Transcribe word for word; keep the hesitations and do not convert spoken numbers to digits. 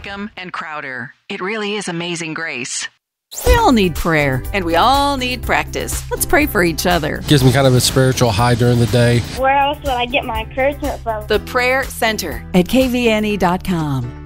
Brigham, and Crowder. It really is Amazing Grace. We all need prayer, and we all need practice. Let's pray for each other. Gives me kind of a spiritual high during the day. Where else would I get my encouragement from? The Prayer Center at K V N E dot com.